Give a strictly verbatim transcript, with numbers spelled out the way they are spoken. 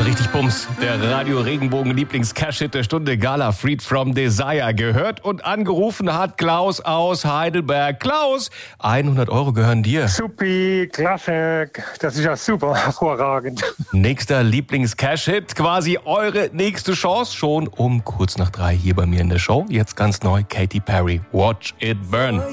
Richtig Bums. Der Radio Regenbogen Lieblings-Cash-Hit der Stunde, Gala Freed from Desire. Gehört und angerufen hat Klaus aus Heidelberg. Klaus, hundert Euro gehören dir. Supi, klasse. Das ist ja super, hervorragend. Nächster Lieblings-Cash-Hit, quasi eure nächste Chance. Schon um kurz nach drei hier bei mir in der Show. Jetzt ganz neu, Katy Perry, Watch It Burn.